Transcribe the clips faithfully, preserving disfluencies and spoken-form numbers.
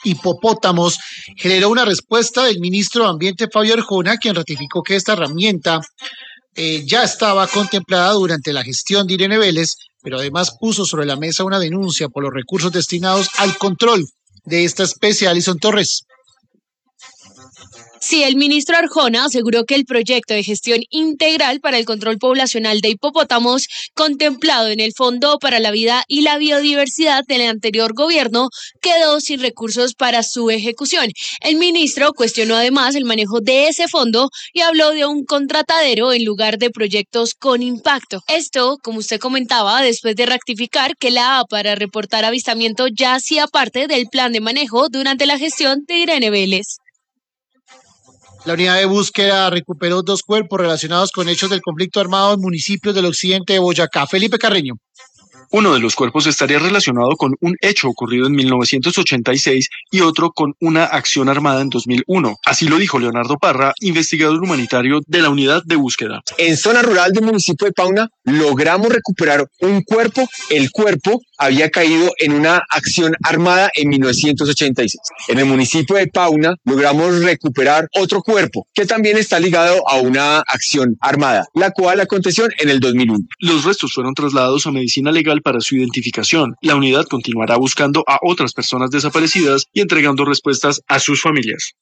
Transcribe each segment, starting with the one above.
hipopótamos, generó una respuesta del ministro de Ambiente Fabio Arjona, quien ratificó que esta herramienta eh, ya estaba contemplada durante la gestión de Irene Vélez, pero además puso sobre la mesa una denuncia por los recursos destinados al control de esta especie. Alison Torres. Sí, el ministro Arjona aseguró que el proyecto de gestión integral para el control poblacional de hipopótamos, contemplado en el Fondo para la Vida y la Biodiversidad del anterior gobierno, quedó sin recursos para su ejecución. El ministro cuestionó además el manejo de ese fondo y habló de un contratadero en lugar de proyectos con impacto. Esto, como usted comentaba, después de rectificar que la A para reportar avistamiento ya hacía parte del plan de manejo durante la gestión de Irene Vélez. La unidad de búsqueda recuperó dos cuerpos relacionados con hechos del conflicto armado en municipios del occidente de Boyacá. Felipe Carreño. Uno de los cuerpos estaría relacionado con un hecho ocurrido en mil novecientos ochenta y seis y otro con una acción armada en dos mil uno. Así lo dijo Leonardo Parra, investigador humanitario de la unidad de búsqueda. En zona rural del municipio de Pauna logramos recuperar un cuerpo. El cuerpo había caído en una acción armada en mil novecientos ochenta y seis. En el municipio de Pauna logramos recuperar otro cuerpo que también está ligado a una acción armada, la cual aconteció en el dos mil uno. Los restos fueron trasladados a medicina legal para su identificación. La unidad continuará buscando a otras personas desaparecidas y entregando respuestas a sus familias.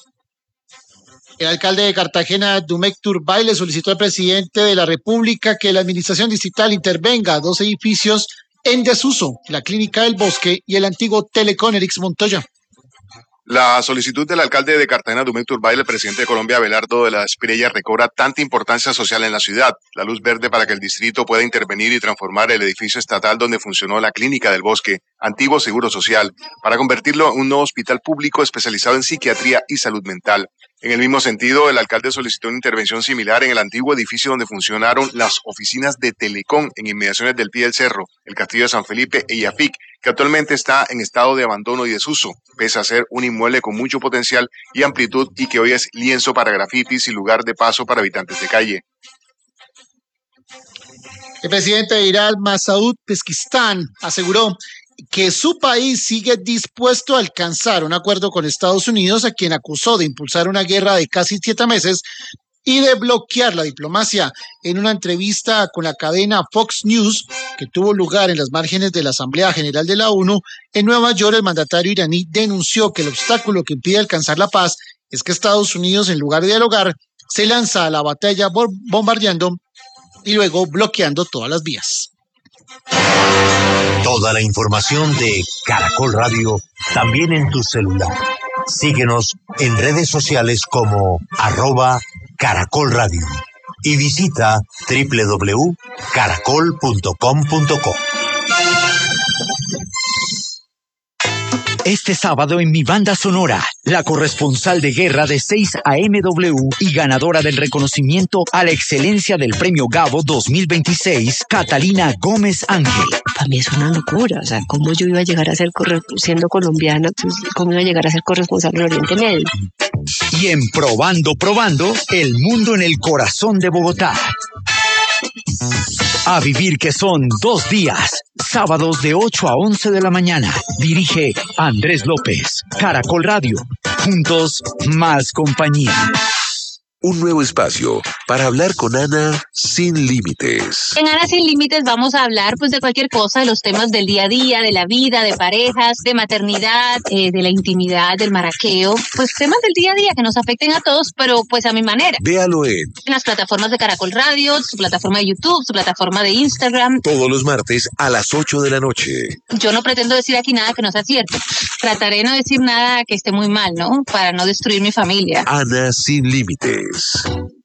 El alcalde de Cartagena, Dumec Turbay, le solicitó al presidente de la República que la administración distrital intervenga a dos edificios en desuso, la Clínica del Bosque y el antiguo Telecom Erix Montoya. La solicitud del alcalde de Cartagena, Dumec Turbay, el presidente de Colombia, Abelardo de la Espriella, recobra tanta importancia social en la ciudad. La luz verde para que el distrito pueda intervenir y transformar el edificio estatal donde funcionó la Clínica del Bosque, antiguo Seguro Social, para convertirlo en un nuevo hospital público especializado en psiquiatría y salud mental. En el mismo sentido, el alcalde solicitó una intervención similar en el antiguo edificio donde funcionaron las oficinas de Telecom en inmediaciones del Pie del Cerro, el Castillo de San Felipe e IAFIC, que actualmente está en estado de abandono y desuso, pese a ser un inmueble con mucho potencial y amplitud y que hoy es lienzo para grafitis y lugar de paso para habitantes de calle. El presidente de Irán, Masoud Pezeshkian, aseguró que su país sigue dispuesto a alcanzar un acuerdo con Estados Unidos, a quien acusó de impulsar una guerra de casi siete meses y de bloquear la diplomacia. En una entrevista con la cadena Fox News, que tuvo lugar en las márgenes de la Asamblea General de la ONU, en Nueva York, el mandatario iraní denunció que el obstáculo que impide alcanzar la paz es que Estados Unidos, en lugar de dialogar, se lanza a la batalla bombardeando y luego bloqueando todas las vías. Toda la información de Caracol Radio también en tu celular. Síguenos en redes sociales como arroba Caracol Radio y visita doble u doble u doble u punto caracol punto com punto co. Este sábado en mi banda sonora, la corresponsal de guerra de seis A M W y ganadora del reconocimiento a la excelencia del Premio Gabo dos mil veintiséis, Catalina Gómez Ángel. Para mí es una locura, o sea, ¿cómo yo iba a llegar a ser, siendo colombiana, pues, cómo iba a llegar a ser corresponsal del Oriente Medio? Y en Probando, Probando, el mundo en el corazón de Bogotá. A vivir, que son dos días, sábados de ocho a once de la mañana. Dirige Andrés López. Caracol Radio. Juntos, más compañía. Un nuevo espacio para hablar con Ana sin límites. En Ana sin límites vamos a hablar pues de cualquier cosa, de los temas del día a día, de la vida, de parejas, de maternidad, eh, de la intimidad, del maraqueo, pues temas del día a día que nos afecten a todos, pero pues a mi manera. Véalo en, en las plataformas de Caracol Radio, su plataforma de YouTube, su plataforma de Instagram. Todos los martes a las ocho de la noche. Yo no pretendo decir aquí nada que no sea cierto. Trataré de no decir nada que esté muy mal, ¿no? Para no destruir mi familia. Ana sin límites.